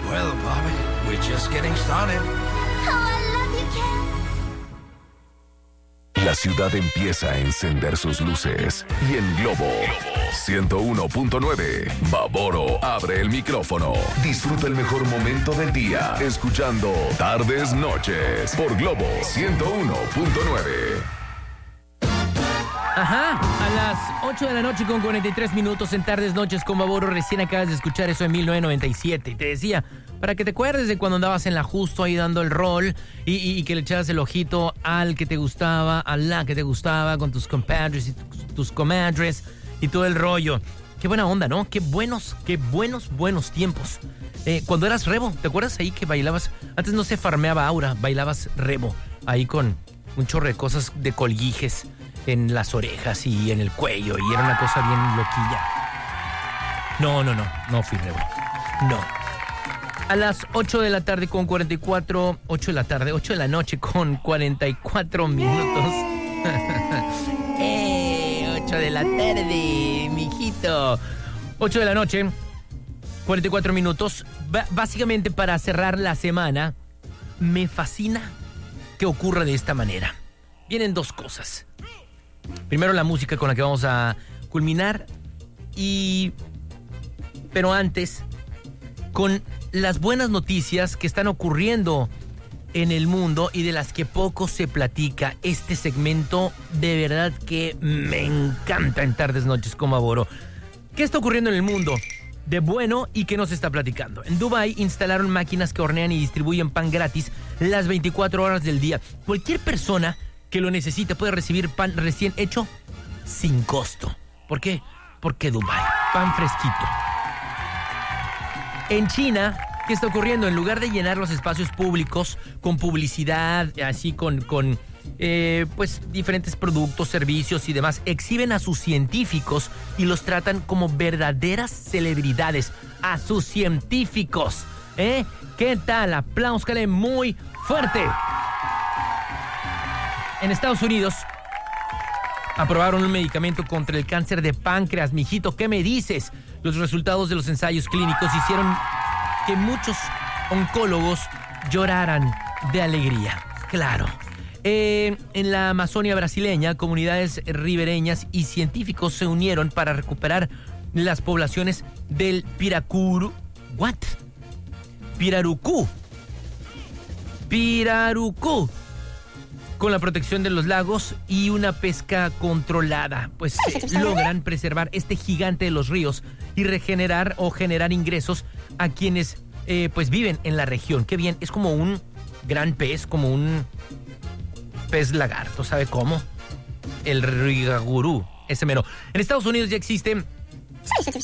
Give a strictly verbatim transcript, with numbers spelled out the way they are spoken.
Well, Bobby, we're just getting started. Oh, I love you, Ken. La ciudad empieza a encender sus luces y en Globo ciento uno punto nueve, Baboro abre el micrófono. Disfruta el mejor momento del día escuchando Tardes Noches por Globo ciento uno punto nueve. Ajá, a las ocho de la noche con cuarenta y tres minutos en Tardes Noches con Baboro. Recién acabas de escuchar eso en mil novecientos noventa y siete. Y te decía, para que te acuerdes de cuando andabas en la Justo ahí dando el rol y, y, y que le echabas el ojito al que te gustaba, a la que te gustaba, con tus compadres y tus, tus comadres y todo el rollo. Qué buena onda, ¿no? Qué buenos, qué buenos, buenos tiempos. Eh, cuando eras rebo, ¿te acuerdas ahí que bailabas? Antes no se farmeaba aura, bailabas rebo, ahí con un chorro de cosas de colguijes en las orejas y en el cuello, y era una cosa bien loquilla. No, no, no, no fui rebo. No. A las ocho de la tarde con cuarenta y cuatro, ocho de la tarde, ocho de la noche con cuarenta y cuatro minutos. ¡Eh! ocho de la tarde, mijito. ocho de la noche, cuarenta y cuatro minutos. B- básicamente para cerrar la semana, me fascina que ocurra de esta manera. Vienen dos cosas. Primero la música con la que vamos a culminar y... Pero antes, con las buenas noticias que están ocurriendo en el mundo y de las que poco se platica. Este segmento de verdad que me encanta en Tardes Noches con Baboro. ¿Qué está ocurriendo en el mundo de bueno y qué nos está platicando? En Dubái instalaron máquinas que hornean y distribuyen pan gratis las veinticuatro horas del día. Cualquier persona que lo necesite puede recibir pan recién hecho sin costo. ¿Por qué? Porque Dubái, pan fresquito. En China, ¿qué está ocurriendo? En lugar de llenar los espacios públicos con publicidad, así con, con eh, pues diferentes productos, servicios y demás, exhiben a sus científicos y los tratan como verdaderas celebridades. A sus científicos, ¿eh? ¿Qué tal? Apláuscale muy fuerte. En Estados Unidos aprobaron un medicamento contra el cáncer de páncreas. Mijito, ¿qué me dices? Los resultados de los ensayos clínicos hicieron que muchos oncólogos lloraran de alegría. Claro. Eh, en la Amazonia brasileña, comunidades ribereñas y científicos se unieron para recuperar las poblaciones del piracuru... ¿What? Pirarucú. Pirarucú. Con la protección de los lagos y una pesca controlada, pues eh, logran preservar este gigante de los ríos y regenerar o generar ingresos a quienes eh, pues viven en la región. Qué bien, es como un gran pez, como un pez lagarto, ¿sabe cómo? El rigagurú, ese mero. En Estados Unidos ya existe